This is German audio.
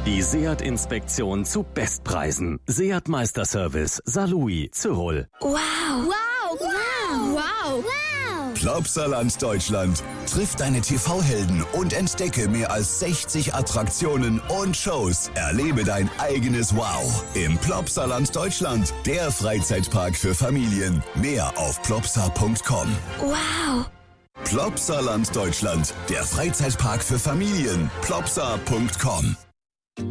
Die Seat-Inspektion zu Bestpreisen. Seat Meisterservice, Saarlouis, Zürich. Wow. Wow. Wow. Wow. Wow. Plopsaland Deutschland. Triff deine TV-Helden und entdecke mehr als 60 Attraktionen und Shows. Erlebe dein eigenes Wow im Plopsaland Deutschland, der Freizeitpark für Familien. Mehr auf plopsa.com. Wow. Plopsaland Deutschland, der Freizeitpark für Familien. plopsa.com.